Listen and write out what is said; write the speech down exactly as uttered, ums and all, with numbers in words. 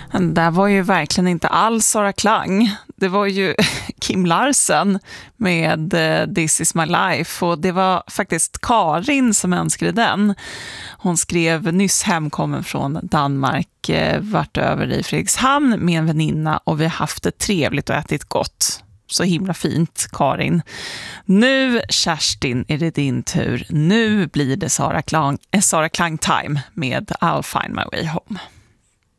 Det där var ju verkligen inte alls Sara Klang. Det var ju Kim Larsen med This is my life, och det var faktiskt Karin som önskade den. Hon skrev nyss hemkommen från Danmark, vart över i Fredrikshamn med en väninna, och vi har haft det trevligt och ätit gott. Så himla fint, Karin. Nu, Kerstin, är det din tur. Nu blir det Sara Klang, Sara Klang time med I'll find my way home.